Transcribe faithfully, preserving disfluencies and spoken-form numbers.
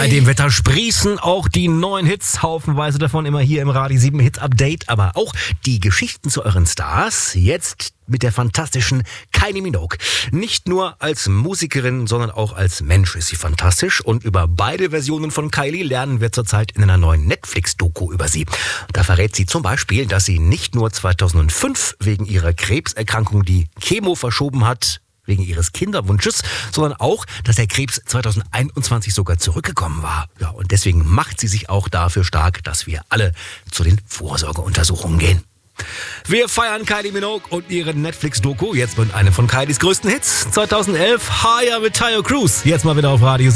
Bei dem Wetter sprießen auch die neuen Hits, haufenweise davon immer hier im Radio sieben Hits Update, aber auch die Geschichten zu euren Stars, jetzt mit der fantastischen Kylie Minogue. Nicht nur als Musikerin, sondern auch als Mensch ist sie fantastisch und über beide Versionen von Kylie lernen wir zurzeit in einer neuen Netflix-Doku über sie. Da verrät sie zum Beispiel, dass sie nicht nur zweitausendfünf wegen ihrer Krebserkrankung die Chemo verschoben hat, wegen ihres Kinderwunsches, sondern auch, dass der Krebs zweitausendeinundzwanzig sogar zurückgekommen war. Ja, und deswegen macht sie sich auch dafür stark, dass wir alle zu den Vorsorgeuntersuchungen gehen. Wir feiern Kylie Minogue und ihre Netflix-Doku, jetzt mit einem von Kylies größten Hits, zweitausendelf, Higher mit Taio Cruz, jetzt mal wieder auf Radio